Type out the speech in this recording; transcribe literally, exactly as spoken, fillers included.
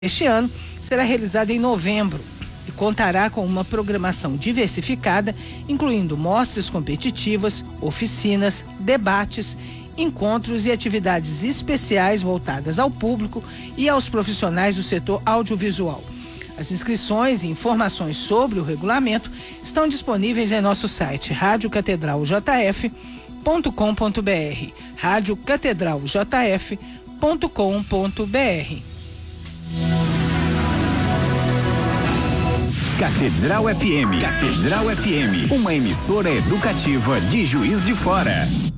Este ano será realizada em novembro e contará com uma programação diversificada, incluindo mostras competitivas, oficinas, debates, encontros e atividades especiais voltadas ao público e aos profissionais do setor audiovisual. As inscrições e informações sobre o regulamento estão disponíveis em nosso site rádio catedral j f ponto com ponto b r, rádio catedral j f ponto com ponto b r. Catedral F M. Catedral F M, uma emissora educativa de Juiz de Fora.